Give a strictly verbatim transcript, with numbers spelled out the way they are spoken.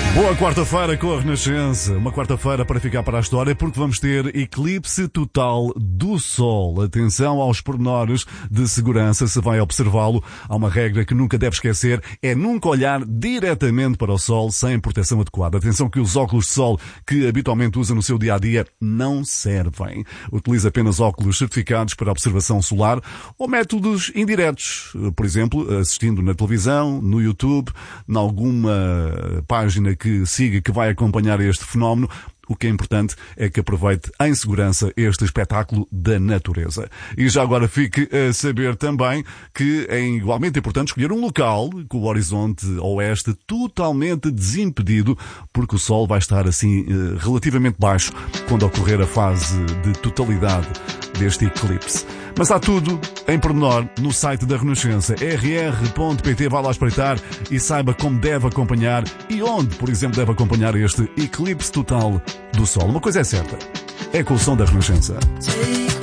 Boa quarta-feira com a Renascença. Uma quarta-feira para ficar para a história, porque vamos ter eclipse total do Sol. Atenção aos pormenores de segurança se vai observá-lo. Há uma regra que nunca deve esquecer, é nunca olhar diretamente para o Sol sem proteção adequada. Atenção que os óculos de Sol que habitualmente usa no seu dia-a-dia não servem. Utilize apenas óculos certificados para observação solar ou métodos indiretos. Por exemplo, assistindo na televisão, no YouTube, em alguma página que siga, que vai acompanhar este fenómeno. O que é importante é que aproveite em segurança este espetáculo da natureza. E já agora fique a saber também que é igualmente importante escolher um local com o horizonte oeste totalmente desimpedido, porque o Sol vai estar assim relativamente baixo quando ocorrer a fase de totalidade deste eclipse. Mas está tudo em pormenor no site da Renascença, r r ponto p t. Vá lá espreitar e saiba como deve acompanhar e onde, por exemplo, deve acompanhar este eclipse total do Sol. Uma coisa é certa, é com o som da Renascença.